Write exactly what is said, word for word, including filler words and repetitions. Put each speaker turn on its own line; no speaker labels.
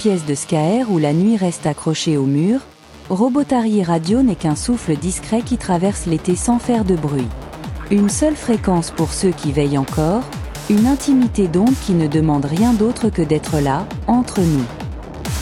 pièce de Scaer où la nuit reste accrochée au mur, Robotary Radio n'est qu'un souffle discret qui traverse l'été sans faire de bruit. Une seule fréquence pour ceux qui veillent encore, une intimité d'onde qui ne demande rien d'autre que d'être là, entre nous.